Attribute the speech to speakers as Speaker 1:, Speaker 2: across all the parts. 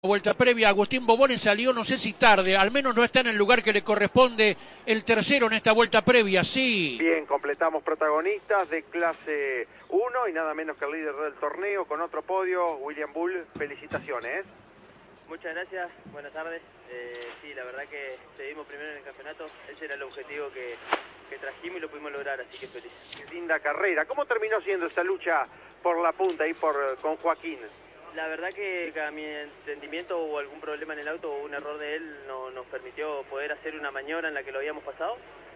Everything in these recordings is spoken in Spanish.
Speaker 1: Vuelta previa, Agustín Bobone salió, no sé si tarde, al menos no está en el lugar que le corresponde el tercero en esta vuelta previa, sí.
Speaker 2: Bien, completamos protagonistas de clase 1 y nada menos que el líder del torneo con otro podio, William Bull, felicitaciones.
Speaker 3: Muchas gracias, buenas tardes. Sí, la verdad que seguimos primero en el campeonato, ese era el objetivo que trajimos y lo pudimos lograr, así que feliz.
Speaker 2: Qué linda carrera. ¿Cómo terminó siendo esta lucha por la punta y con Joaquín?
Speaker 3: La verdad que a mi entendimiento hubo algún problema en el auto o un error de él, no nos permitió poder hacer una maniobra en la que lo habíamos pasado.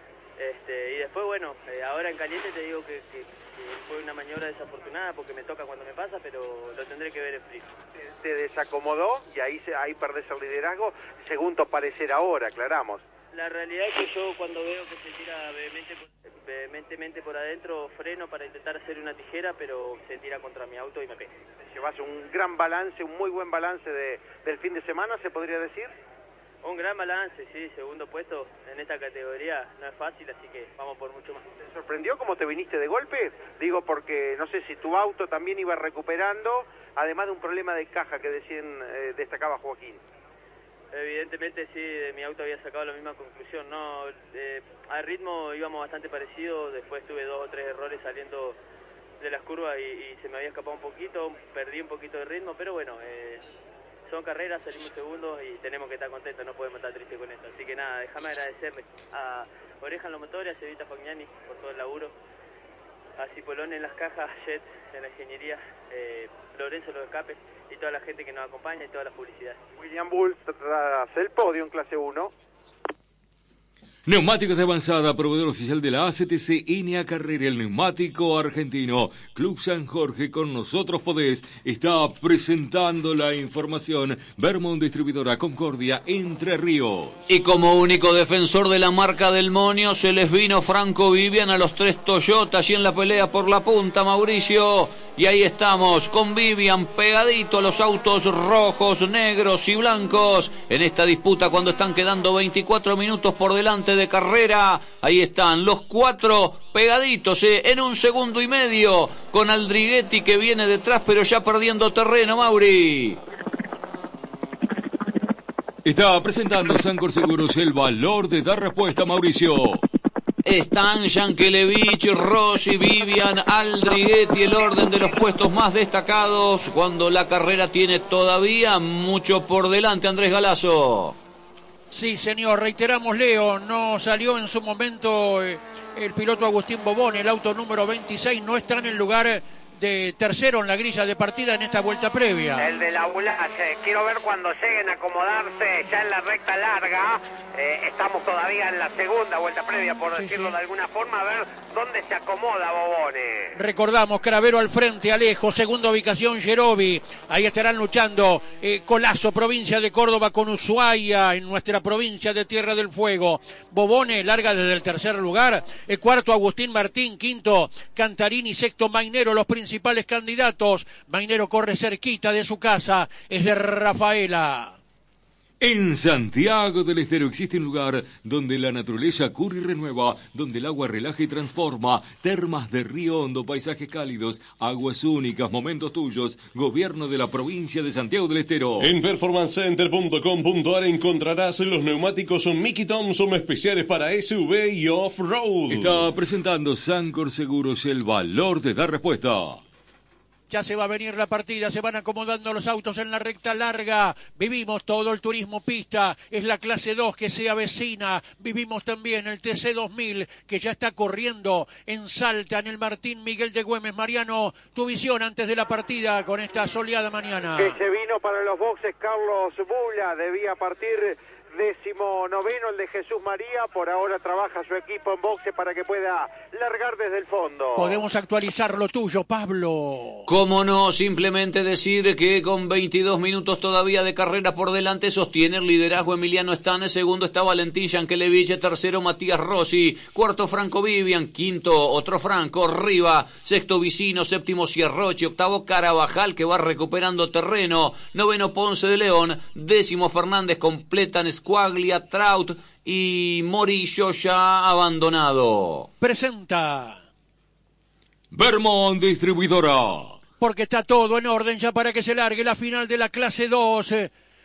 Speaker 3: Y después, bueno, ahora en caliente te digo que fue una maniobra desafortunada porque me toca cuando me pasa, pero lo tendré que ver en frío.
Speaker 2: Te desacomodó y ahí perdés el liderazgo, según tu parecer ahora, aclaramos.
Speaker 3: La realidad es que yo cuando veo que se tira vehementemente por adentro, freno para intentar hacer una tijera, pero se tira contra mi auto y me pega.
Speaker 2: Llevas un gran balance, un muy buen balance del fin de semana, ¿se podría decir?
Speaker 3: Un gran balance, sí, segundo puesto en esta categoría no es fácil, así que vamos por mucho más.
Speaker 2: ¿Te sorprendió cómo te viniste de golpe? Digo porque no sé si tu auto también iba recuperando, además de un problema de caja que destacaba Joaquín.
Speaker 3: Evidentemente sí, de mi auto había sacado la misma conclusión, ¿no? Al ritmo íbamos bastante parecidos, después tuve 2 o 3 errores saliendo de las curvas y se me había escapado un poquito, perdí un poquito de ritmo, pero bueno, son carreras, salimos segundos y tenemos que estar contentos, no podemos estar tristes con esto. Así que nada, déjame agradecerle a Oreja en los motores, a Cevita Fagnani por todo el laburo, a Cipolón en las cajas, Jet en la ingeniería, Lorenzo en los escapes y toda la gente que nos acompaña y toda la publicidad.
Speaker 2: William Bull tras el podio en clase 1.
Speaker 4: Neumáticos de avanzada, proveedor oficial de la ACTC, Enea Carrera, el neumático argentino. Club San Jorge, con nosotros podés, está presentando la información. Vermont Distribuidora Concordia, Entre Ríos.
Speaker 5: Y como único defensor de la marca del Monio, se les vino Franco Vivian a los 3 Toyota, allí en la pelea por la punta, Mauricio. Y ahí estamos, con Vivian pegadito a los autos rojos, negros y blancos, en esta disputa cuando están quedando 24 minutos por delante de carrera. Ahí están los 4 pegaditos, en 1 segundo y medio, con Aldriguetti que viene detrás pero ya perdiendo terreno, Mauri.
Speaker 4: Está presentando Sancor Seguros el valor de dar respuesta, Mauricio.
Speaker 5: Están Yankelevich, Rossi, Vivian, Aldriguetti, el orden de los puestos más destacados cuando la carrera tiene todavía mucho por delante, Andrés Galazo.
Speaker 1: Sí, señor, reiteramos, Leo, no salió en su momento el piloto Agustín Bobone, el auto número 26 no está en el lugar de tercero en la grilla de partida en esta vuelta previa.
Speaker 2: El de la Ulache, quiero ver cuando lleguen a acomodarse ya en la recta larga. Estamos todavía en la segunda vuelta previa, por decirlo de alguna forma, a ver dónde se acomoda Bobone.
Speaker 1: Recordamos, Cravero al frente, Alejo, segunda ubicación Gerovi, ahí estarán luchando Colazo, provincia de Córdoba, con Ushuaia, en nuestra provincia de Tierra del Fuego. Bobone larga desde el tercer lugar, cuarto Agustín Martín, quinto Cantarini, sexto Mainero, los principales candidatos. Mainero corre cerquita de su casa, es de Rafaela.
Speaker 4: En Santiago del Estero existe un lugar donde la naturaleza cura y renueva, donde el agua relaja y transforma. Termas de Río Hondo, paisajes cálidos, aguas únicas, momentos tuyos. Gobierno de la provincia de Santiago del Estero.
Speaker 6: En performancecenter.com.ar encontrarás los neumáticos Mickey Thompson especiales para SUV y off-road.
Speaker 4: Está presentando Sancor Seguros el valor de dar respuesta.
Speaker 1: Ya se va a venir la partida, se van acomodando los autos en la recta larga. Vivimos todo el turismo pista, es la clase 2 que se avecina. Vivimos también el TC2000 que ya está corriendo en Salta, en el Martín Miguel de Güemes. Mariano, tu visión antes de la partida con esta soleada mañana.
Speaker 2: Que se vino para los boxes Carlos Bula, debía partir 19º el de Jesús María, por ahora trabaja su equipo en boxe para que pueda largar desde el fondo.
Speaker 1: Podemos actualizar lo tuyo, Pablo.
Speaker 5: Cómo no, simplemente decir que con 22 minutos todavía de carrera por delante sostiene el liderazgo Emiliano Stane, segundo está Valentín Yankelevich, tercero Matías Rossi, cuarto Franco Vivian, quinto otro Franco Riva, sexto Vicino, séptimo Sierrochi, octavo Carabajal que va recuperando terreno, noveno Ponce de León, décimo Fernández, completan Squaglia, Trout y Morillo ya abandonado.
Speaker 1: Presenta
Speaker 4: Vermont Distribuidora.
Speaker 1: Porque está todo en orden ya para que se largue la final de la clase 2.